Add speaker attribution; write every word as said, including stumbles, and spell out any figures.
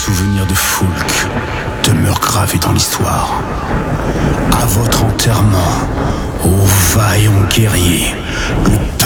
Speaker 1: souvenirs de Foulk demeurent gravés dans l'histoire. À votre enterrement, ô vaillant guerrier, le